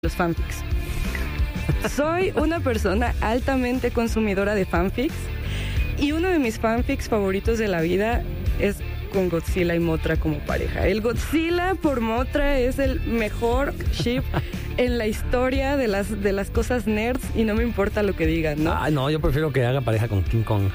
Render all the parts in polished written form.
los fanfics. Soy una persona altamente consumidora de fanfics y uno de mis fanfics favoritos de la vida es con Godzilla y Mothra como pareja. El Godzilla por Mothra es el mejor ship en la historia de las cosas nerds y no me importa lo que digan, ¿no? Ay, no, yo prefiero que haga pareja con King Kong.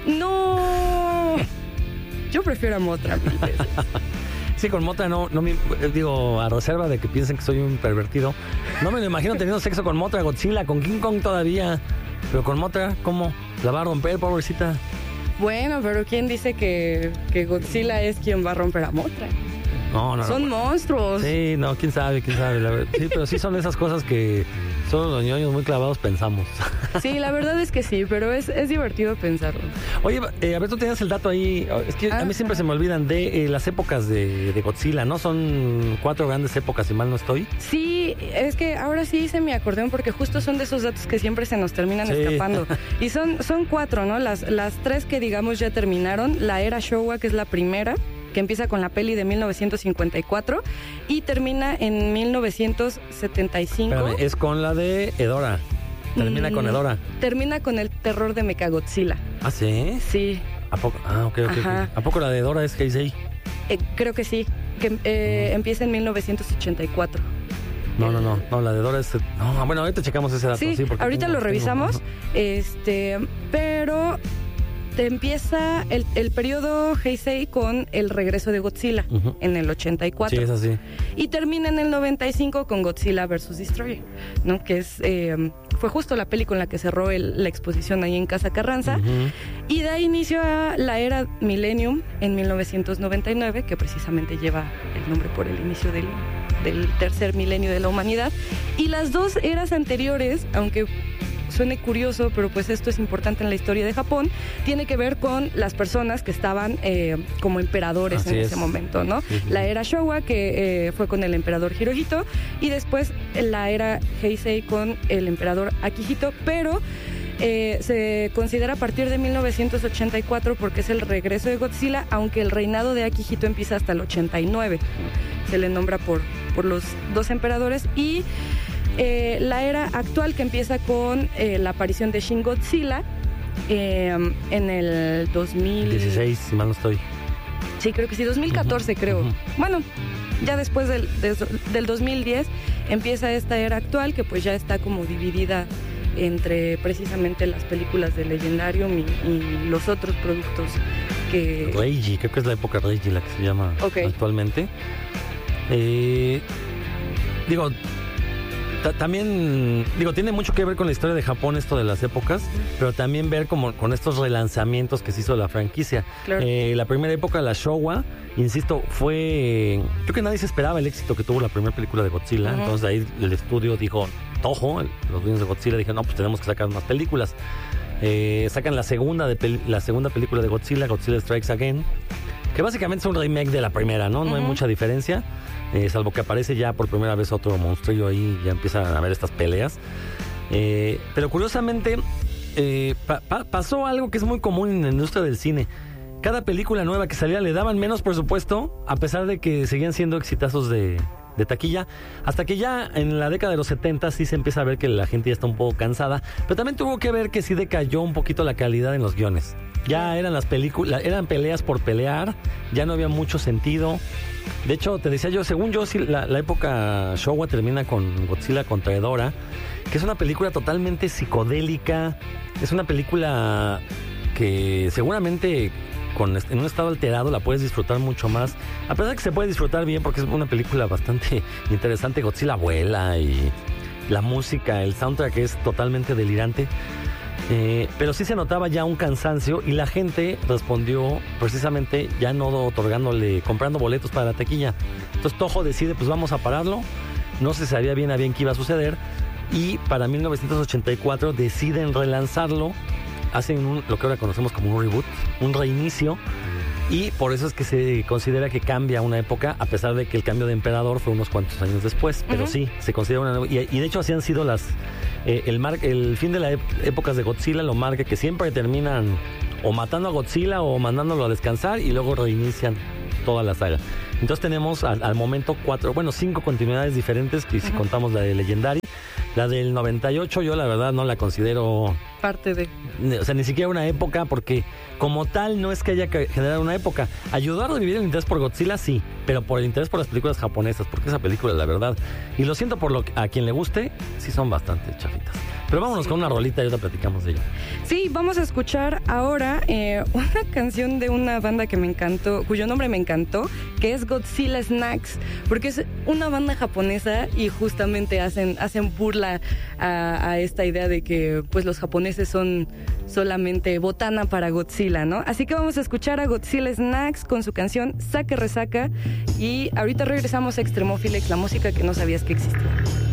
¡No! Yo prefiero a Mothra mil veces. Sí, con Mothra no me... Digo, a reserva de que piensen que soy un pervertido. No me lo imagino teniendo sexo con Mothra, Godzilla, con King Kong todavía. Pero con Mothra, ¿cómo? ¿La va a romper, pobrecita? Bueno, pero ¿quién dice que Godzilla es quien va a romper a Mothra? No. Son monstruos. Sí, no, quién sabe, la verdad. Sí, pero sí son esas cosas que solo los ñoños muy clavados pensamos. Sí, la verdad es que sí, pero es divertido pensarlo. Oye, a ver, tú tenías el dato ahí. Es que a mí siempre se me olvidan de las épocas de Godzilla, ¿no? Son 4 grandes épocas, si mal no estoy. Sí, es que ahora sí hice mi acordeón porque justo son de esos datos que siempre se nos terminan escapando. Y son 4, ¿no? Las 3 que digamos ya terminaron. La era Showa, que es la primera, que empieza con la peli de 1954 y termina en 1975. Espérame, es con la de Hedorah. Termina con Hedorah. Termina con el terror de Mechagodzilla. ¿Ah, sí? Sí. ¿A poco? Ah, ok. ¿A poco la de Hedorah es Heisei? Creo que sí, que empieza en 1984. No, la de Hedorah es... No, bueno, ahorita checamos ese dato. Sí, porque ahorita lo revisamos, pero... Te empieza el periodo Heisei con el regreso de Godzilla en el 84. Sí, es así. Y termina en el 95 con Godzilla vs. Destroyer, ¿no? Que es fue justo la peli con la que cerró la exposición ahí en Casa Carranza. Y da inicio a la era Millennium en 1999, que precisamente lleva el nombre por el inicio del tercer milenio de la humanidad. Y las 2 eras anteriores, aunque suene curioso, pero pues esto es importante en la historia de Japón, tiene que ver con las personas que estaban como emperadores en ese momento, ¿no? Sí. La era Showa, que fue con el emperador Hirohito, y después la era Heisei con el emperador Akihito, pero se considera a partir de 1984 porque es el regreso de Godzilla, aunque el reinado de Akihito empieza hasta el 89. Se le nombra por los 2 emperadores y la era actual que empieza con la aparición de Shin Godzilla en el 2016, si mal no estoy. Sí, creo que sí, 2014 creo. Bueno, ya después del 2010 empieza esta era actual que pues ya está como dividida entre precisamente las películas de Legendarium y los otros productos que... Reiji, creo que es la época Reiji la que se llama actualmente. También, tiene mucho que ver con la historia de Japón esto de las épocas, pero también ver como con estos relanzamientos que se hizo la franquicia. Claro. La primera época, la Showa, insisto, creo que nadie se esperaba el éxito que tuvo la primera película de Godzilla, entonces ahí el estudio dijo, Toho, los dueños de Godzilla dijeron, no, pues tenemos que sacar más películas. Sacan la segunda película de Godzilla, Godzilla Strikes Again, que básicamente es un remake de la primera, ¿no? No hay mucha diferencia. Salvo que aparece ya por primera vez otro monstruo ahí, ya empiezan a haber estas peleas. Pero curiosamente, pasó algo que es muy común en la industria del cine. Cada película nueva que salía le daban menos presupuesto, a pesar de que seguían siendo exitazos de taquilla, hasta que ya en la década de los 70 sí se empieza a ver que la gente ya está un poco cansada, pero también tuvo que ver que sí decayó un poquito la calidad en los guiones. Ya eran las películas, eran peleas por pelear, ya no había mucho sentido. De hecho, te decía yo, según yo, sí, la época Showa termina con Godzilla contra Hedorah, que es una película totalmente psicodélica, es una película que seguramente en un estado alterado la puedes disfrutar mucho más, a pesar de que se puede disfrutar bien porque es una película bastante interesante. Godzilla vuela y la música, el soundtrack es totalmente delirante. Pero sí se notaba ya un cansancio y la gente respondió precisamente ya no comprando boletos para la taquilla. Entonces Toho decide, pues vamos a pararlo. No se sabía bien a bien qué iba a suceder y para 1984 deciden relanzarlo. Hacen lo que ahora conocemos como un reboot, un reinicio, y por eso es que se considera que cambia una época, a pesar de que el cambio de emperador fue unos cuantos años después, pero sí, se considera una nueva, y de hecho así han sido el fin de las épocas de Godzilla lo marca que siempre terminan o matando a Godzilla o mandándolo a descansar y luego reinician toda la saga. Entonces tenemos al momento 5 continuidades diferentes, que si contamos la de Legendary. La del 98 yo la verdad no la considero parte de... O sea, ni siquiera una época, porque como tal no es que haya generado una época. Ayudó a revivir el interés por Godzilla, sí, pero por el interés por las películas japonesas, porque esa película, la verdad, y lo siento por a quien le guste, sí son bastante chafitas. Pero vámonos con una rolita y ahorita platicamos de ella. Sí, vamos a escuchar ahora una canción de una banda que me encantó, cuyo nombre me encantó, que es Godzilla Snacks, porque es una banda japonesa y justamente hacen burla a esta idea de que pues los japoneses son solamente botana para Godzilla, ¿no? Así que vamos a escuchar a Godzilla Snacks con su canción Sake Resaca y ahorita regresamos a Extremophilex, la música que no sabías que existía.